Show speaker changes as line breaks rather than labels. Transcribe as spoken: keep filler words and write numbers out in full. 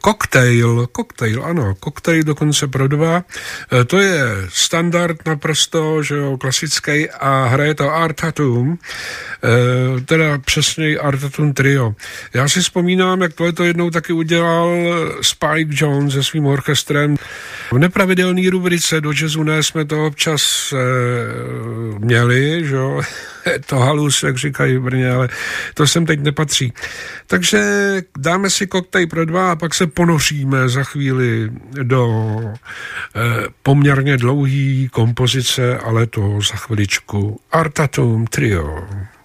Koktejl, koktejl, ano, koktejl dokonce pro dva. E, to je standard naprosto, že jo, klasický a hraje to Art Tatum, e, teda přesněji Art Tatum Trio. Já si vzpomínám, jak tohle to jednou taky udělal Spike Jones se svým orchestrem. V nepravidelné rubrice do jazzu ne jsme to občas e, měli, že jo, to halus, jak říkají v Brně, ale to sem teď nepatří. Takže dáme si koktejl pro dva a pak se ponoříme za chvíli do eh, poměrně dlouhý kompozice, ale to za chviličku. Art Tatum Trio.